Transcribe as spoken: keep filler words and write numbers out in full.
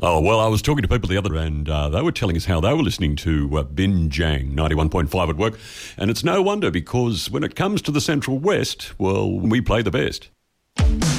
Oh, well, I was talking to people the other and uh, they were telling us how they were listening to uh, Binjang ninety-one point five at work. And it's no wonder because when it comes to the Central West, well, we play the best.